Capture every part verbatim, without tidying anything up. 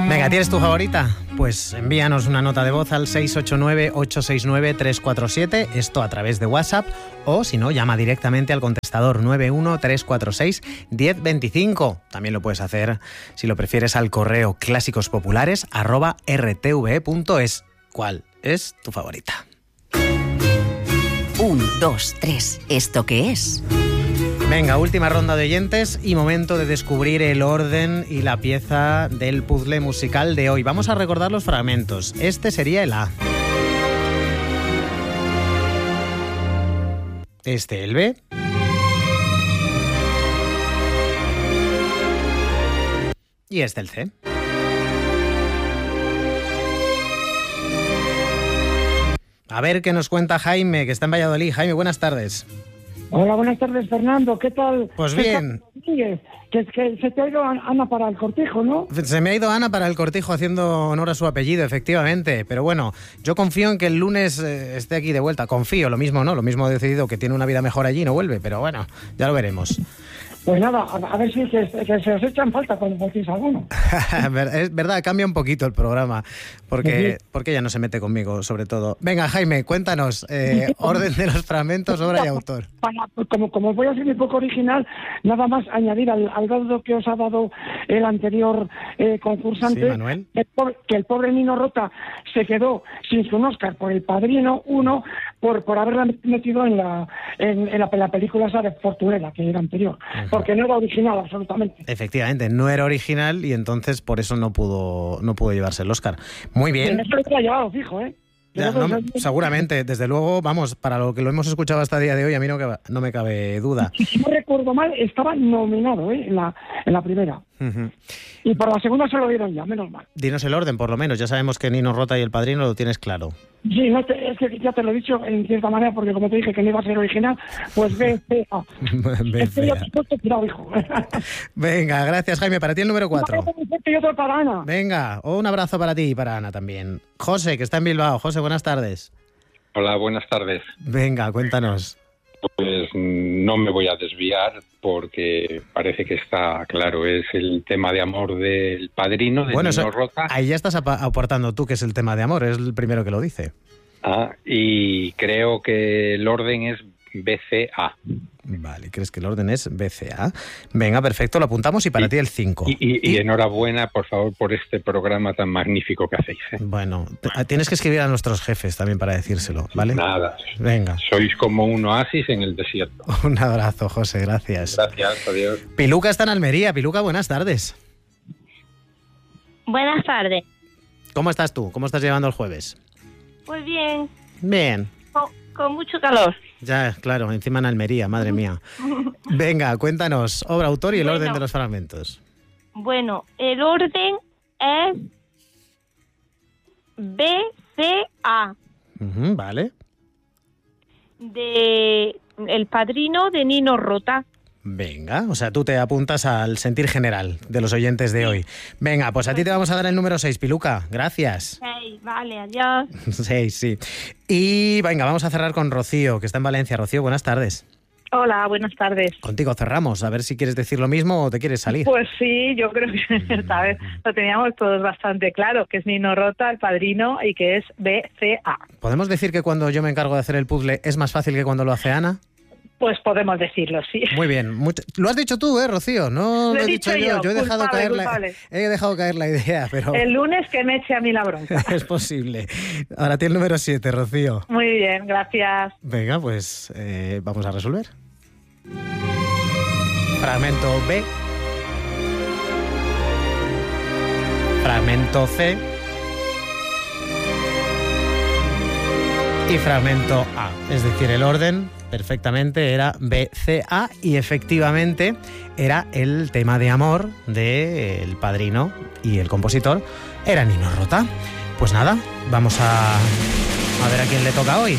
Venga, ¿tienes tu favorita? Pues envíanos una nota de voz al seis ocho nueve, ocho seis nueve, tres cuatro siete, esto a través de WhatsApp, o si no, llama directamente al contestador nueve uno tres cuatro seis, uno cero dos cinco. También lo puedes hacer, si lo prefieres, al correo clásicospopulares arroba r t v e punto es. ¿Cuál es tu favorita? Un, dos, tres. ¿Esto qué es? Venga, última ronda de oyentes y momento de descubrir el orden y la pieza del puzzle musical de hoy. Vamos a recordar los fragmentos. Este sería el A. Este el B. Y este el C. A ver qué nos cuenta Jaime, que está en Valladolid. Jaime, buenas tardes. Hola, buenas tardes, Fernando. ¿Qué tal? Pues bien. Que, que se te ha ido Ana para el cortijo, ¿no? Se me ha ido Ana para el cortijo haciendo honor a su apellido, efectivamente. Pero bueno, yo confío en que el lunes eh, esté aquí de vuelta. Confío, lo mismo, ¿no? Lo mismo he decidido que tiene una vida mejor allí y no vuelve. Pero bueno, ya lo veremos. Pues nada, a, a ver si que, que se os echan falta cuando voltéis alguno. Es verdad, cambia un poquito el programa, porque, sí. porque ella no se mete conmigo, sobre todo. Venga, Jaime, cuéntanos, eh, orden de los fragmentos, obra y autor. Para, como, como voy a ser un poco original, nada más añadir al, al dado que os ha dado el anterior eh, concursante, sí, Manuel. Que, el pobre, que el pobre Nino Rota se quedó sin su Oscar por El Padrino uno, por, por haberla metido en la, en, en la, en la película esa de Fortunera, que era anterior. Uh-huh. Porque no era original, absolutamente. Efectivamente, no era original y entonces por eso no pudo no pudo llevarse el Oscar. Muy bien. Eso lo ha llevado, fijo, ¿eh? Ya, no, seguramente, desde luego, vamos, para lo que lo hemos escuchado hasta el día de hoy, a mí no, no me cabe duda. Si no recuerdo mal, estaba nominado ¿eh? en, la, en la primera. Uh-huh. Y por la segunda se lo dieron ya, menos mal. Dinos el orden, por lo menos. Ya sabemos que Nino Rota y El Padrino lo tienes claro. Sí, no te, es que ya te lo he dicho en cierta manera, porque como te dije que no iba a ser original, pues B C A. B C A. Venga, gracias, Jaime. Para ti el número cuatro. Y otro para Ana. Venga, un abrazo para ti y para Ana también. José, que está en Bilbao. José, buenas tardes. Hola, buenas tardes. Venga, cuéntanos. Pues no me voy a desviar porque parece que está claro, es el tema de amor del Padrino, de bueno, Nino eso, Rota. Ahí ya estás aportando tú que es el tema de amor, es el primero que lo dice. Ah, y creo que el orden es B C A. Vale, ¿crees que el orden es B C A? Venga, perfecto, lo apuntamos y para y, ti el cinco. Y, y, y, y enhorabuena, por favor, por este programa tan magnífico que hacéis. ¿eh? Bueno, t- tienes que escribir a nuestros jefes también para decírselo, ¿vale? Nada. Venga. Sois como un oasis en el desierto. Un abrazo, José, gracias. Gracias, adiós. Piluca está en Almería. Piluca, buenas tardes. Buenas tardes. ¿Cómo estás tú? ¿Cómo estás llevando el jueves? Pues bien. Bien. Con, con mucho calor. Ya, claro, encima en Almería, madre mía. Venga, cuéntanos, obra, autor y el bueno, orden de los fragmentos. Bueno, el orden es B C A. Uh-huh, vale. De El Padrino de Nino Rota. Venga, o sea, tú te apuntas al sentir general de los oyentes de hoy. Venga, pues a ti te vamos a dar el número seis, Piluca. Gracias. seis, vale, adiós. seis, sí. Y venga, vamos a cerrar con Rocío, que está en Valencia. Rocío, buenas tardes. Hola, buenas tardes. Contigo cerramos, a ver si quieres decir lo mismo o te quieres salir. Pues sí, yo creo que esta vez lo teníamos todos bastante claro, que es Nino Rota, El Padrino, y que es B C A. ¿Podemos decir que cuando yo me encargo de hacer el puzzle es más fácil que cuando lo hace Ana? Pues podemos decirlo, sí. Muy bien. Mucho... Lo has dicho tú, ¿eh, Rocío? No lo, lo he dicho yo. Yo, yo he, dejado culpable, caer culpable. la... he dejado caer la idea, pero... El lunes que me eche a mí la bronca. Es posible. Ahora tiene el número siete, Rocío. Muy bien, gracias. Venga, pues eh, vamos a resolver. Fragmento B. Fragmento C. Y fragmento A. Es decir, el orden perfectamente era B C A y efectivamente era el tema de amor del Padrino y el compositor era Nino Rota. Pues nada, vamos a, a ver a quién le toca hoy.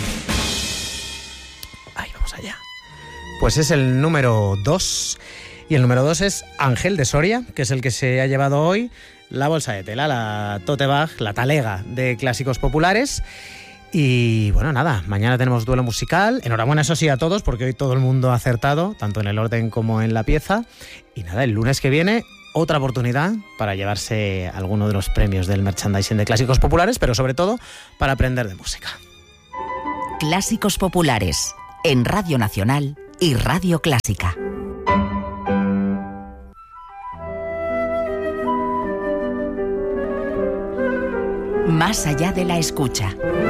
Ahí vamos allá. Pues es el número dos y el número dos es Ángel de Soria, que es el que se ha llevado hoy la bolsa de tela, la tote bag, la talega de clásicos populares. Y bueno, nada, mañana tenemos duelo musical. Enhorabuena, eso sí, a todos, porque hoy todo el mundo ha acertado, tanto en el orden como en la pieza. Y nada, el lunes que viene, otra oportunidad para llevarse alguno de los premios del merchandising de Clásicos Populares, pero sobre todo para aprender de música. Clásicos Populares, en Radio Nacional y Radio Clásica. Más allá de la escucha.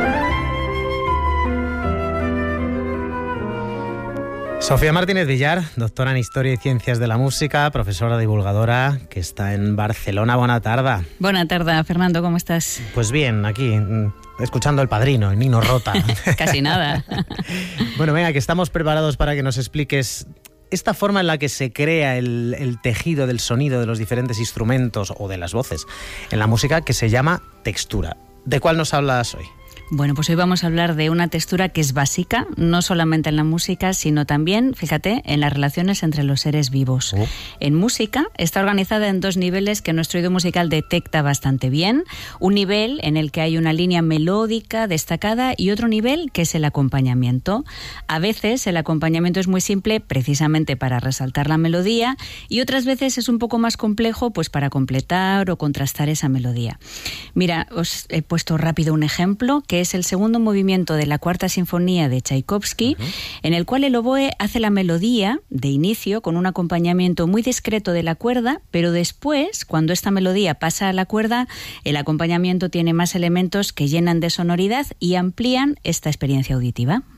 Sofía Martínez Villar, doctora en Historia y Ciencias de la Música, profesora divulgadora que está en Barcelona. Buena tarde. Buena tarde, Fernando, ¿cómo estás? Pues bien, aquí, escuchando El Padrino, el Nino Rota. Casi nada. Bueno, venga, que estamos preparados para que nos expliques esta forma en la que se crea el, el tejido del sonido de los diferentes instrumentos o de las voces en la música, que se llama textura. ¿De cuál nos hablas hoy? Bueno, pues hoy vamos a hablar de una textura que es básica, no solamente en la música, sino también, fíjate, en las relaciones entre los seres vivos. Oh. En música está organizada en dos niveles que nuestro oído musical detecta bastante bien. Un nivel en el que hay una línea melódica destacada y otro nivel que es el acompañamiento. A veces el acompañamiento es muy simple precisamente para resaltar la melodía y otras veces es un poco más complejo pues para completar o contrastar esa melodía. Mira, os he puesto rápido un ejemplo que es el segundo movimiento de la Cuarta Sinfonía de Tchaikovsky, uh-huh. en el cual el oboe hace la melodía de inicio con un acompañamiento muy discreto de la cuerda, pero después, cuando esta melodía pasa a la cuerda, el acompañamiento tiene más elementos que llenan de sonoridad y amplían esta experiencia auditiva.